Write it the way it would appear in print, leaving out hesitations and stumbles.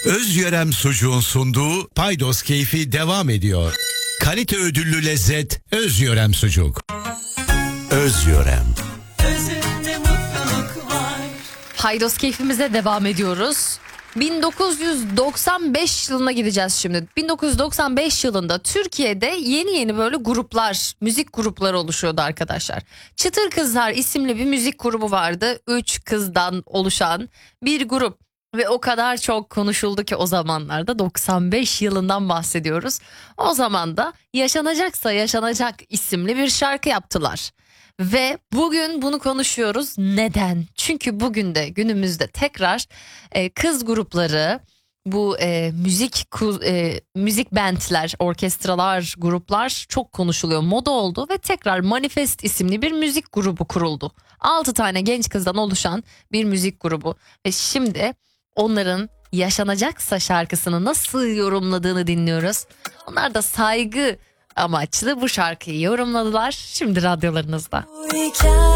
Özyörem Sucuğun sunduğu Paydos Keyfi devam ediyor. Kalite ödüllü lezzet Özyörem Sucuk. Özyörem. Özünde mutluluk var. Paydos keyfimize devam ediyoruz. 1995 yılına gideceğiz şimdi. 1995 yılında Türkiye'de yeni böyle gruplar, müzik grupları oluşuyordu arkadaşlar. Çıtır Kızlar isimli bir müzik grubu vardı. 3 kızdan oluşan bir grup. Ve o kadar çok konuşuldu ki o zamanlarda, 95 yılından bahsediyoruz. O zaman da Yaşanacaksa Yaşanacak isimli bir şarkı yaptılar. Ve bugün bunu konuşuyoruz. Neden? Çünkü bugün de günümüzde tekrar kız grupları, bu müzik bandler, orkestralar, gruplar çok konuşuluyor. Moda oldu ve tekrar Manifest isimli bir müzik grubu kuruldu. 6 tane genç kızdan oluşan bir müzik grubu ve şimdi onların Yaşanacaksa şarkısını nasıl yorumladığını dinliyoruz. Onlar da saygı amaçlı bu şarkıyı yorumladılar. Şimdi radyolarınızda.